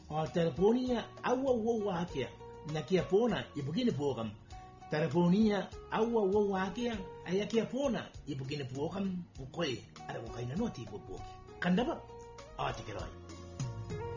telefonia au wake na kia pona ibugine program telefonia au wake aya kia pona ibugine program ukoi ada ko kaina noti bobo kandaba atikeroi